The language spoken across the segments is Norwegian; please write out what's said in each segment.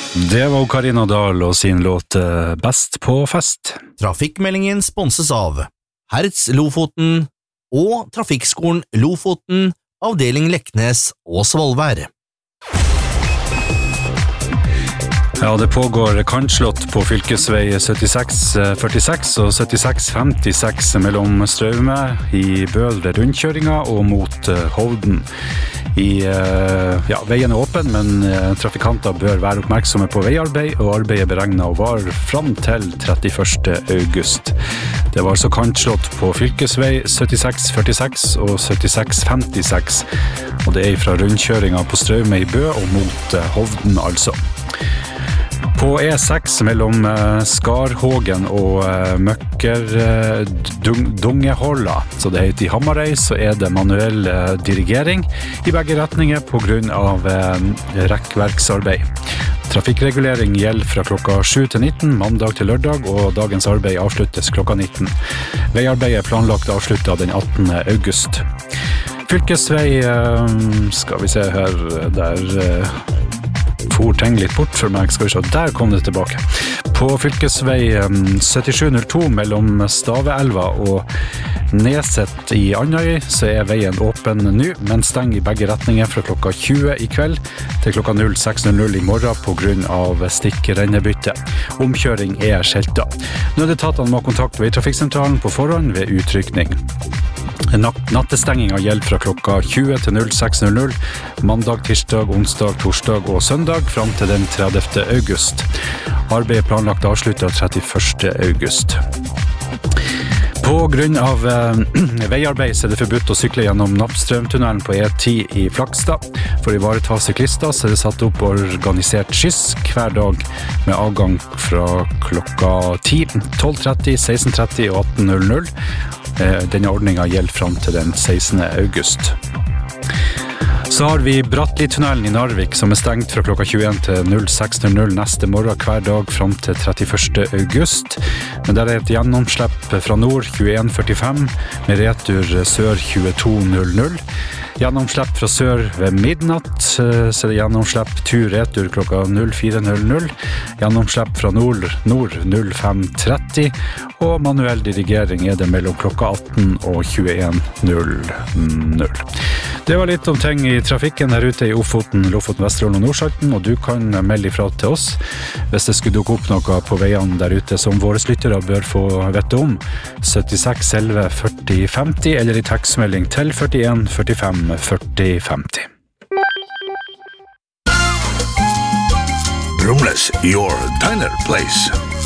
Det var Karina Dahl og sin låt Best på fest. Trafikkmeldingen sponses av Hertz Lofoten og Trafikkskolen Lofoten, avdeling Leknes og Svolvær. Ja, det pågår kantslott på fylkesvei 7646 og 7656 mellom Straume i Bøle rundkjøringa og mot Hovden. Veien åpen, men trafikanter bør være oppmerksomme på veiarbeid, og arbeidet beregnet å vare fram til 31. august. Det var altså kantslott på fylkesvei 7646 og 7656, og det fra rundkjøringa på Straume i Bø og mot Hovden altså. På E6 mellom Skarhågen og Dungeholla, så det heter i Hamarøy, så det manuell dirigering i begge retninger på grunn av rekkverksarbeid. Trafikkregulering gjelder fra klokka 7 til 19, mandag til lørdag, og dagens arbeid avsluttes klokka 19. Veiarbeidet planlagt avsluttet den 18. august. Fylkesvei, skal vi se her, der for ting litt bort for meg, skal vi se, der kom det tilbake. På fylkesvei 7702 mellom Staveelva og Neset i Andøy, så veien åpen nå, men steng i begge retninger fra klokka 20 i kveld til klokka 06.00 i morgen på grunn av stikkrennebytte. Omkjøring skjelta. Nødetatene må kontakte veitrafikksentralen på forhånd ved utrykning. Nattestenginga gjelder fra klokka 20 til 06.00, mandag, tirsdag, onsdag, torsdag og søndag fram til den 30. august. Arbeidet planlagt avsluttet 31. august. På grunn av veiarbeid så det forbudt å sykle gjennom Nappstrømtunnelen på E10 i Flakstad. For å ivareta syklister så det satt opp organisert skyss hver dag med avgang fra klokka 10, 12.30, 16.30 og 18.00. Denne ordningen gjelder fram til den 16. august. Så har vi Brattli-tunnelen i Narvik som stengt fra klokka 21 til 06.00 neste morgen hver dag fram til 31. august. Men der et gjennomslipp fra nord 21.45 med retur sør 22.00. Gjennomslipp fra sør ved midnatt, så det gjennomslipp tur-retur klokka 04.00. Gjennomslipp fra nord 05.30, og manuell dirigering det mellom klokka 18 og 21.00. Det var litt om ting i trafikken her ute i Ofoten, Lofoten, Vesterålen og Nordsalten, og du kan melde ifra til oss hvis det skulle dukke opp noe på veiene der ute som våre lyttere bør få vette om. 76 11 40 50 eller i tekstmelding til 41 45 40 50. Brumles, your diner place.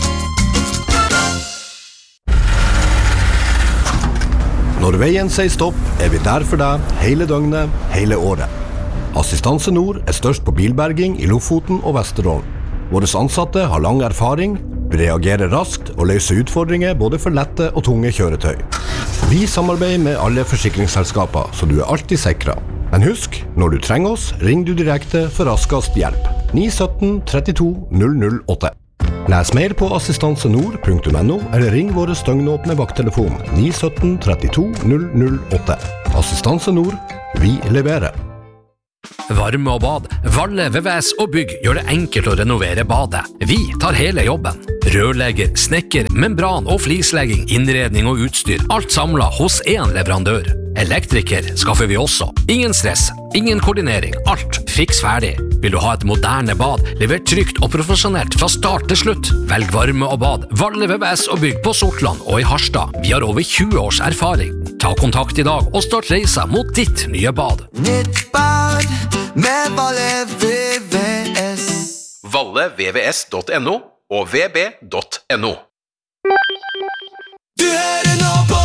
Når veien sier stopp, vi der for deg hele døgnet, hele året. Assistanse Nord størst på bilberging i Lofoten og Vesterålen. Våre ansatte har lang erfaring, reagerer raskt og løser utfordringer både for lette og tunge kjøretøy. Vi samarbeider med alle forsikringsselskaper, så du alltid sikret. Men husk, når du trenger oss, ring du direkte for raskest hjelp. 917 32 008. Les mer på assistansenord.no eller ring våre støgnåpne vakttelefon 917 32 008. Assistanse Nord, vi leverer. Varme og bad, Valle, VVS og bygg gjør det enkelt å renovere badet. Vi tar hele jobben. Rørlegger, snekker, membran og flislegging, innredning og utstyr. Alt samlet hos en leverandør. Elektriker skaffer vi også. Ingen stress, ingen koordinering, alt fiks ferdig. Vil du ha et moderne bad, levert trygt og profesjonelt fra start til slutt? Velg varme og bad, Valle, VVS og bygg på Sortland og i Harstad. Vi har over 20 års erfaring. Ta kontakt i dag og start reisa mot ditt nye bad. Nytt bad med Valle VVS. vallevvs.no og vb.no. Du hører nå på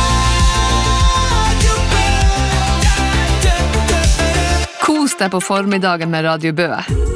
Radio Bø. Kos deg på formiddagen med Radio Bø.